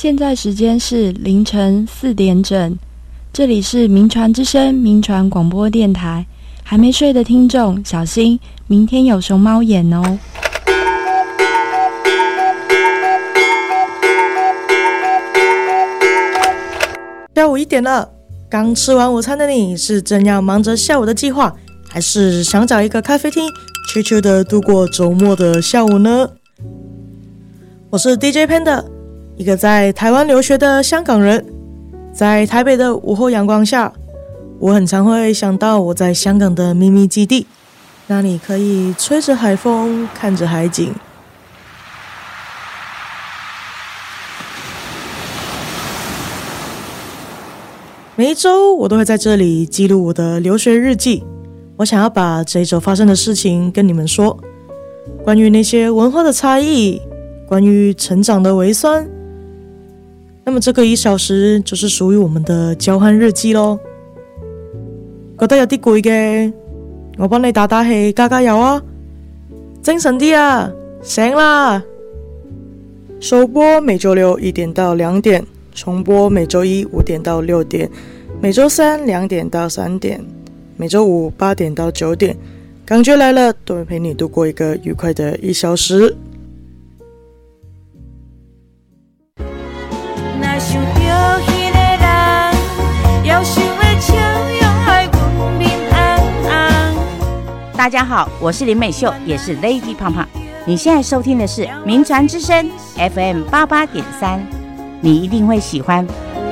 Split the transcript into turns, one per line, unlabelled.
现在时间是凌晨4点整，这里是民传之声民传广播电台。还没睡的听众小心，明天有熊猫眼哦。
下午1点了，刚吃完午餐的你是正要忙着下午的计划，还是想找一个咖啡厅悄悄的度过周末的下午呢？我是 DJ Panda， 一个在台湾留学的香港人。在台北的午后阳光下，我很常会想到我在香港的秘密基地，那里可以吹着海风，看着海景。每一周我都会在这里记录我的留学日记，我想要把这一周发生的事情跟你们说，关于那些文化的差异，关于成长的微酸。那么这个1小时就是属于我们的交换日记咯。覺得有啲攰嘅，我幫你打打氣，加加油啊！精神啲啊，醒啦！首播每周6 1點到2點，重播每周1 5點到6點，每周3 2點到3點，每周5 8點到9點。感覺來了，都會陪你度過一個愉快的1小時。
大家好，我是林美秀，也是 Lady 胖胖。你现在收听的是民传之声 FM 88.3，你一定会喜欢。